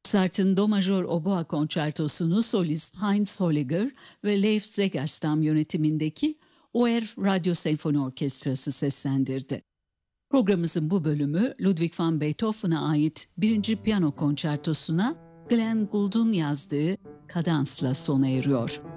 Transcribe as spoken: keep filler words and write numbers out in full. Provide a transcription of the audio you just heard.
Mozart'ın Do Majör Oboa Konçertosunu solist Heinz Holliger ve Leif Zegerstam yönetimindeki O R Radyo Senfoni Orkestrası seslendirdi. Programımızın bu bölümü Ludwig van Beethoven'a ait birinci piyano konçertosuna Glenn Gould'un yazdığı Kadans'la sona eriyor.